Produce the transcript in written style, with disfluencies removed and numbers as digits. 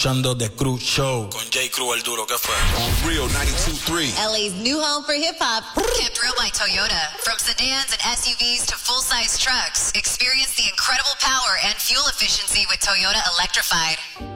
Escuchando The Cruz Show con J. Cruz el duro, ¿qué fue? On Real 92.3. LA's new home for hip hop. Kept real by Toyota. From sedans and SUVs to full-size trucks, experience the incredible power and fuel efficiency with Toyota Electrified.